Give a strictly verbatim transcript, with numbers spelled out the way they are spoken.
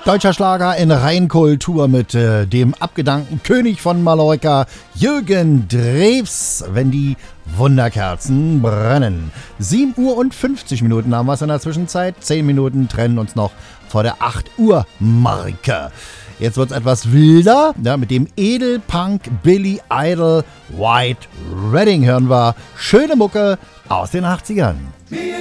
Deutscher Schlager in Rheinkultur mit äh, dem abgedankten König von Mallorca, Jürgen Drews, wenn die Wunderkerzen brennen. sieben Uhr und fünfzig Minuten haben wir es in der Zwischenzeit. zehn Minuten trennen uns noch vor der acht Uhr Marke. Jetzt wird es etwas wilder. Ja, mit dem Edelpunk Billy Idol White Wedding hören wir schöne Mucke aus den achtzigern.